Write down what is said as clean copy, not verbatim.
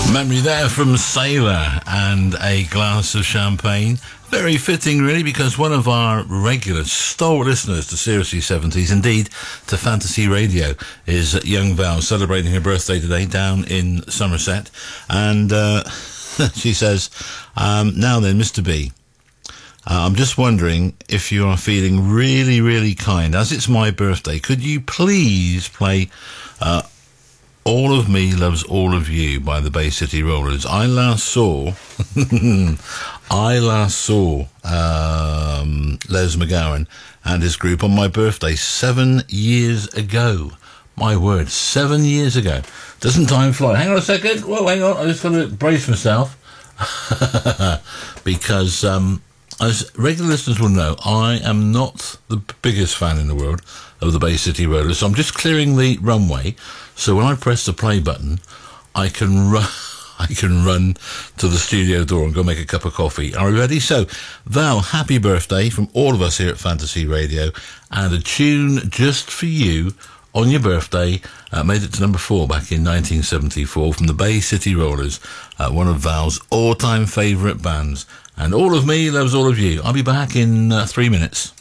Memory there from Sailor and a glass of champagne. Very fitting, really, because one of our regular stalwart listeners to Seriously 70s, indeed to Fantasy Radio, is young Val, celebrating her birthday today down in Somerset. And she says, now then, Mr. B, I'm just wondering if you are feeling really, really kind. As it's my birthday, could you please play All of Me Loves All of You by the Bay City Rollers? I last saw Les McGowan and his group on my birthday 7 years ago. My word, 7 years ago. Doesn't time fly? Hang on a second. Whoa, hang on. I just got to brace myself. Because, as regular listeners will know, I am not the biggest fan in the world of the Bay City Rollers, so I'm just clearing the runway, so when I press the play button, I can run to the studio door and go make a cup of coffee. Are we ready? So, Val, happy birthday from all of us here at Fantasy Radio, and a tune just for you on your birthday. Made it to number 4 back in 1974 from the Bay City Rollers, one of Val's all-time favourite bands. And All of Me Loves All of You. I'll be back in 3 minutes.